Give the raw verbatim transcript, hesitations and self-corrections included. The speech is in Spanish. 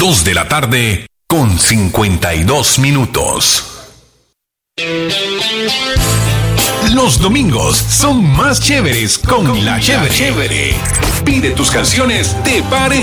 dos de la tarde con cincuenta y dos minutos. Los domingos son más chéveres con, con la chévere. chévere. Pide tus canciones de pareja.